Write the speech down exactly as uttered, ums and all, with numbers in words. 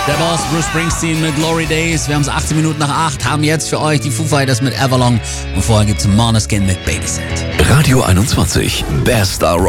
Der Boss Bruce Springsteen mit Glory Days. Wir haben es achtzehn Minuten nach acht, haben jetzt für euch die Foo Fighters mit Everlong und vorher gibt's Måneskin mit Babysit. Radio einundzwanzig, Best